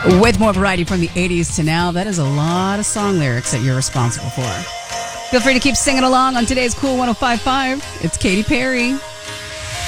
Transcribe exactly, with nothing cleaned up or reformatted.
With more variety from the eighties to now, that is a lot of song lyrics that you're responsible for. Feel free to keep singing along on today's Cool one oh five point five. It's Katy Perry.